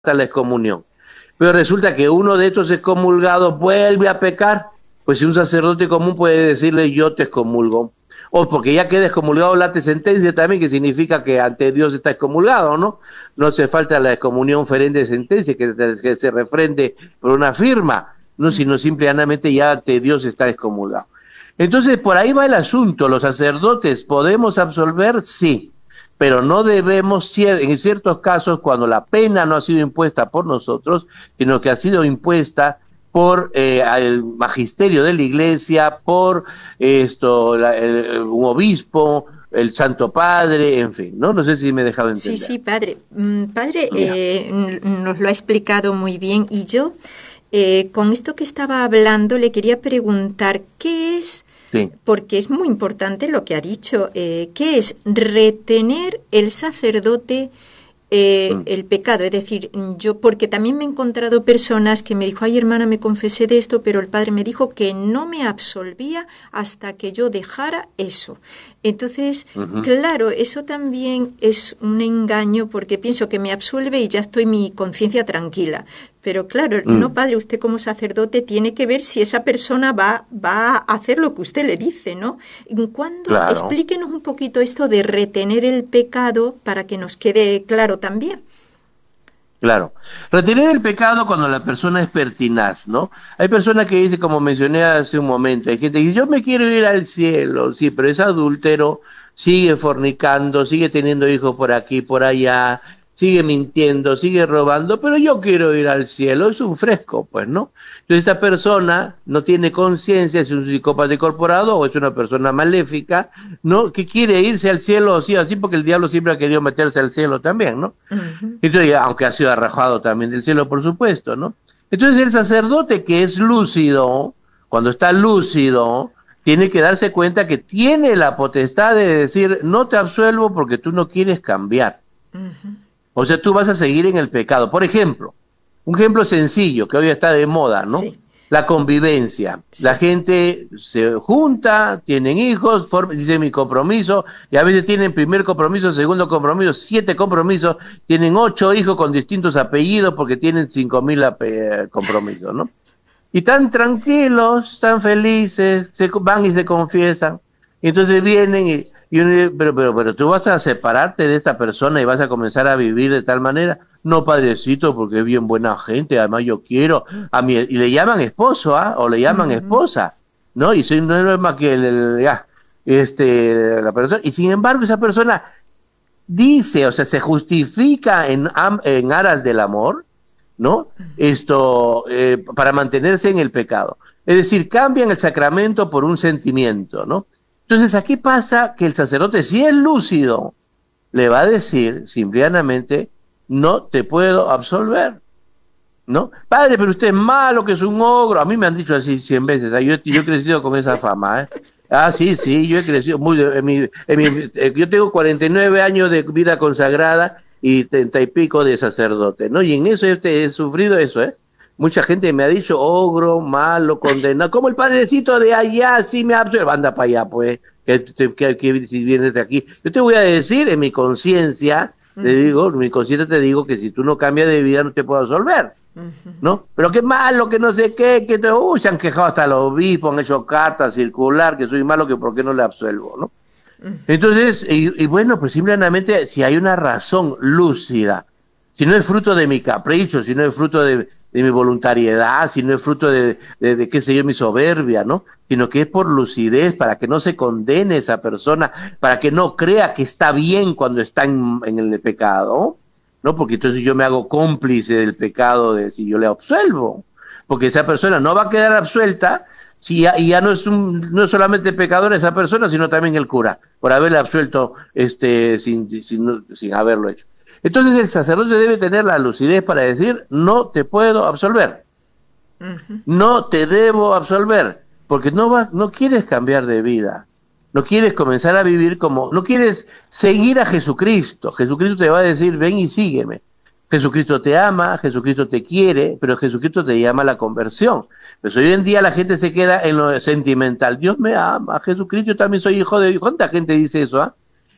la excomunión. Pero resulta que uno de estos excomulgados vuelve a pecar, pues si un sacerdote común puede decirle yo te excomulgo, o porque ya queda excomulgado late sentencia también, que significa que ante Dios está excomulgado, ¿no? No hace falta la excomunión ferente sentencia, que se refrende por una firma, no, sino simplemente ya ante Dios está excomulgado. Entonces, por ahí va el asunto. Los sacerdotes podemos absolver, sí, pero no debemos, en ciertos casos, cuando la pena no ha sido impuesta por nosotros, sino que ha sido impuesta por el magisterio de la Iglesia, por un obispo, el Santo Padre, en fin, ¿no? No sé si me he dejado entender. Sí, padre. Padre, nos lo ha explicado muy bien, y yo, con esto que estaba hablando, le quería preguntar, ¿qué es? Sí. Porque es muy importante lo que ha dicho, ¿qué es retener el sacerdote el pecado? Es decir, yo, porque también me he encontrado personas que me dijo, ay hermana, me confesé de esto, pero el padre me dijo que no me absolvía hasta que yo dejara eso. Entonces, claro, eso también es un engaño, porque pienso que me absuelve y ya estoy mi conciencia tranquila. Pero claro, no, padre, usted como sacerdote tiene que ver si esa persona va a hacer lo que usted le dice, ¿no? Claro. Explíquenos un poquito esto de retener el pecado para que nos quede claro también. Claro. Retener el pecado cuando la persona es pertinaz, ¿no? Hay personas que dicen, como mencioné hace un momento, hay gente que dice, yo me quiero ir al cielo, sí, pero es adúltero, sigue fornicando, sigue teniendo hijos por aquí, por allá, sigue mintiendo, sigue robando, pero yo quiero ir al cielo, es un fresco, pues, ¿no? Entonces esa persona no tiene conciencia, es un psicópata incorporado o es una persona maléfica, ¿no? Que quiere irse al cielo, o sí, así, porque el diablo siempre ha querido meterse al cielo también, ¿no? Entonces, aunque ha sido arrojado también del cielo, por supuesto, ¿no? Entonces el sacerdote que es lúcido, cuando está lúcido, tiene que darse cuenta que tiene la potestad de decir, no te absuelvo porque tú no quieres cambiar. O sea, tú vas a seguir en el pecado. Por ejemplo, un ejemplo sencillo que hoy está de moda, ¿no? Sí. La convivencia. Sí. La gente se junta, tienen hijos, dice mi compromiso, y a veces tienen primer compromiso, segundo compromiso, 7 compromisos, tienen 8 hijos con distintos apellidos porque tienen 5,000 compromisos, ¿no? Y están tranquilos, están felices, se van y se confiesan. Y entonces vienen pero tú vas a separarte de esta persona y vas a comenzar a vivir de tal manera. No, padrecito, porque es bien buena gente, además yo quiero a mi, y le llaman esposo, o le llaman esposa, ¿no? Y no es más que la persona, y sin embargo esa persona dice, o sea, se justifica en aras del amor, ¿no? Para mantenerse en el pecado. Es decir, cambian el sacramento por un sentimiento, ¿no? Entonces, aquí pasa que el sacerdote, si es lúcido, le va a decir simplemente, no te puedo absolver, ¿no? Padre, pero usted es malo, que es un ogro. A mí me han dicho así 100 veces, ¿eh? Yo he crecido con esa fama, ¿eh? Ah, sí, yo he crecido. Yo tengo 49 años de vida consagrada y 30 y pico de sacerdote, ¿no? Y en eso he sufrido eso, ¿eh? Mucha gente me ha dicho, ogro, malo, condenado, como el padrecito de allá, sí me absuelve, anda para allá, pues, que si vienes de aquí. Yo te voy a decir, en mi conciencia, te digo que si tú no cambias de vida no te puedo absolver, ¿no? Pero qué malo, que no sé qué, se han quejado hasta los obispos, han hecho cartas circular, que soy malo, que por qué no le absuelvo, ¿no? Entonces, y bueno, pues simplemente si hay una razón lúcida, si no es fruto de mi capricho, si no es fruto de mi voluntariedad, si no es fruto de qué sé yo, mi soberbia, ¿no? Sino que es por lucidez, para que no se condene esa persona, para que no crea que está bien cuando está en el pecado, ¿no? Porque entonces yo me hago cómplice del pecado si yo le absuelvo, porque esa persona no va a quedar absuelta y ya no es solamente pecador esa persona, sino también el cura, por haberle absuelto sin haberlo hecho. Entonces el sacerdote debe tener la lucidez para decir, no te puedo absolver, no te debo absolver, porque no quieres cambiar de vida, no quieres comenzar a vivir no quieres seguir a Jesucristo. Jesucristo te va a decir, ven y sígueme. Jesucristo te ama, Jesucristo te quiere, pero Jesucristo te llama a la conversión. Pues hoy en día la gente se queda en lo sentimental, Dios me ama, Jesucristo, yo también soy hijo de Dios. ¿Cuánta gente dice eso, ah?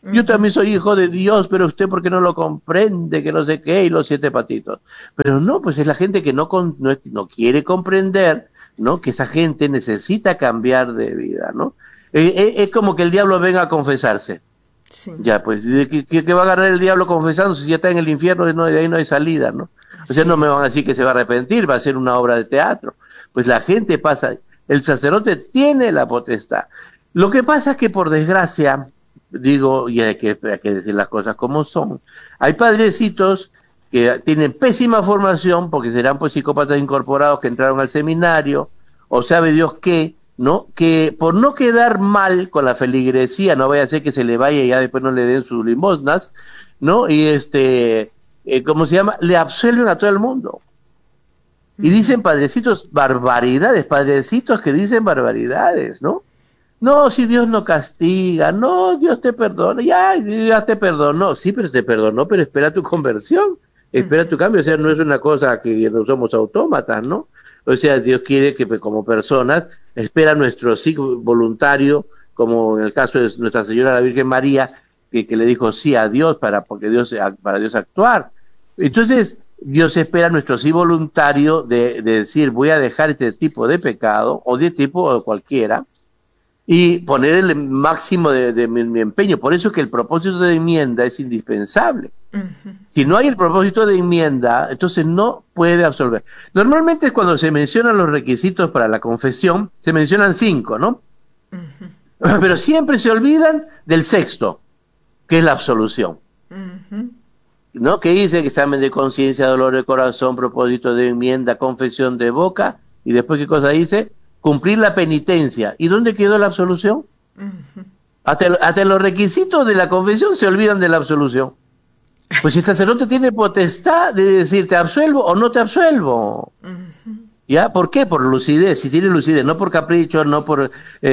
Yo también soy hijo de Dios, pero usted ¿por qué no lo comprende? Que no sé qué, y los 7 patitos. Pero no, pues es la gente que no quiere comprender, ¿no? Que esa gente necesita cambiar de vida, ¿no? Es como que el diablo venga a confesarse. Sí. Ya, pues, ¿qué va a agarrar el diablo confesando si ya está en el infierno y de ahí no hay salida, ¿no? O sea, no me van a decir que se va a arrepentir, va a ser una obra de teatro. Pues la gente pasa, el sacerdote tiene la potestad. Lo que pasa es que por desgracia, digo, y hay que decir las cosas como son, hay padrecitos que tienen pésima formación porque serán pues psicópatas incorporados que entraron al seminario, o sabe Dios qué, ¿no? Que por no quedar mal con la feligresía, no vaya a ser que se le vaya y ya después no le den sus limosnas, ¿no? Y ¿cómo se llama? Le absuelven a todo el mundo. Y dicen padrecitos barbaridades, padrecitos que dicen barbaridades, ¿no? No, si Dios no castiga, no, Dios te perdona, ya te perdonó, sí, pero te perdonó, pero espera tu conversión, espera tu cambio, o sea, no es una cosa que no somos autómatas, ¿no? O sea, Dios quiere que como personas espera nuestro sí voluntario, como en el caso de Nuestra Señora la Virgen María, que le dijo sí a Dios para Dios actuar. Entonces, Dios espera nuestro sí voluntario de decir, voy a dejar este tipo de pecado, o de tipo cualquiera, y poner el máximo de mi empeño. Por eso es que el propósito de enmienda es indispensable. Si no hay el propósito de enmienda, entonces no puede absolver. Normalmente cuando se mencionan los requisitos para la confesión, se mencionan 5, ¿no? Pero siempre se olvidan del 6º, que es la absolución. ¿No? Que dice que examen de conciencia, dolor de corazón, propósito de enmienda, confesión de boca, y después ¿qué cosa dice? Cumplir la penitencia. ¿Y dónde quedó la absolución? Hasta los requisitos de la confesión se olvidan de la absolución. Pues el sacerdote tiene potestad de decir, ¿te absuelvo o no te absuelvo? ¿Ya? ¿Por qué? Por lucidez, si tiene lucidez, no por capricho, no por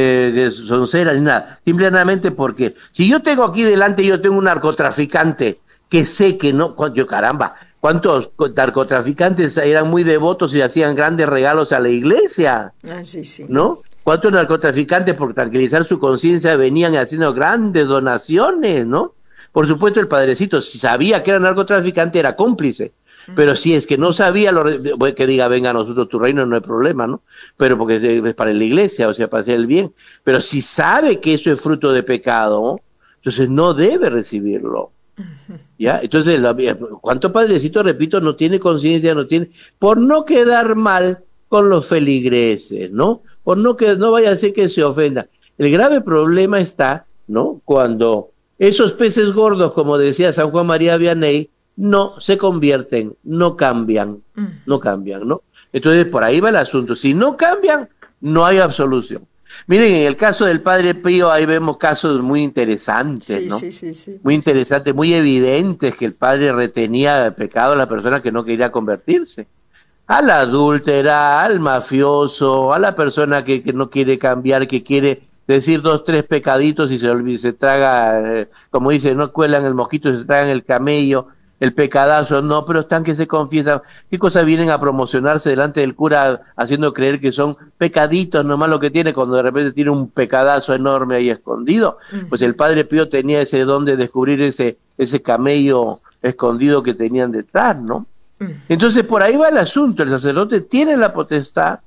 soncera ni nada. Simplemente porque, si yo tengo aquí delante, yo tengo un narcotraficante que sé que no, caramba, ¿cuántos narcotraficantes eran muy devotos y hacían grandes regalos a la iglesia? Sí. ¿No? ¿Cuántos narcotraficantes por tranquilizar su conciencia venían haciendo grandes donaciones, ¿no? Por supuesto el padrecito, si sabía que era narcotraficante, era cómplice. Pero si es que no sabía, que diga, venga a nosotros tu reino, no hay problema, ¿no? Pero porque es para la iglesia, o sea, para hacer el bien. Pero si sabe que eso es fruto de pecado, entonces no debe recibirlo. ¿Ya? Entonces, ¿cuánto padrecito, repito, no tiene conciencia, por no quedar mal con los feligreses, ¿no? Por no vaya a ser que se ofenda. El grave problema está, ¿no? Cuando esos peces gordos, como decía San Juan María Vianney, no se convierten, no cambian, ¿no? Entonces, por ahí va el asunto. Si no cambian, no hay absolución. Miren, en el caso del Padre Pío, ahí vemos casos muy interesantes, ¿no? Sí. Muy interesantes, muy evidentes, que el Padre retenía el pecado a la persona que no quería convertirse. A la adúltera, al mafioso, a la persona que no quiere cambiar, que quiere decir 2, 3 pecaditos y se traga, como dice, no cuelan el mosquito, se tragan el camello, el pecadazo, no, pero están que se confiesan. ¿Qué cosas vienen a promocionarse delante del cura haciendo creer que son pecaditos nomás lo que tiene cuando de repente tiene un pecadazo enorme ahí escondido? Pues el Padre Pío tenía ese don de descubrir ese camello escondido que tenían detrás, ¿no? Entonces por ahí va el asunto. El sacerdote tiene la potestad,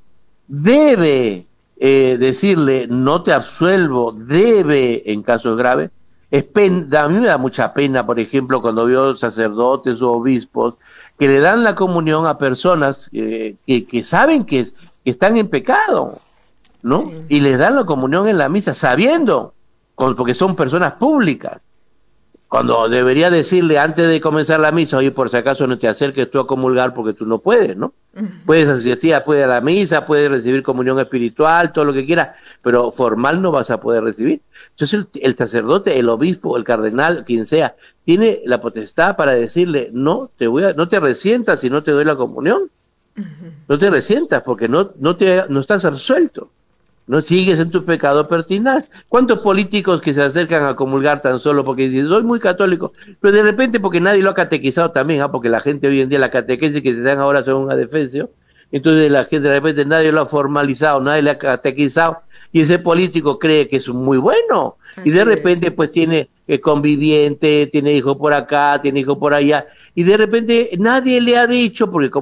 debe decirle no te absuelvo, debe en casos graves. A mí me da mucha pena, por ejemplo, cuando veo sacerdotes o obispos que le dan la comunión a personas que saben que están en pecado, ¿no? Sí. Y les dan la comunión en la misa sabiendo, porque son personas públicas. Cuando debería decirle antes de comenzar la misa, oye, por si acaso no te acerques tú a comulgar porque tú no puedes, ¿no? Puedes asistir, puedes a la misa, puedes recibir comunión espiritual, todo lo que quieras, pero formal no vas a poder recibir. Entonces el sacerdote, el obispo, el cardenal, quien sea, tiene la potestad para decirle, no te resientas si no te doy la comunión. No te resientas porque no estás absuelto. No sigues en tu pecado pertinaz. ¿Cuántos políticos que se acercan a comulgar tan solo porque dicen, soy muy católico, pero de repente porque nadie lo ha catequizado también, porque la gente hoy en día, la catequesis que se dan ahora son un adefesio, entonces la gente de repente nadie lo ha formalizado, nadie le ha catequizado, y ese político cree que es muy bueno, y de repente pues tiene conviviente, tiene hijo por acá, tiene hijo por allá, y de repente nadie le ha dicho, porque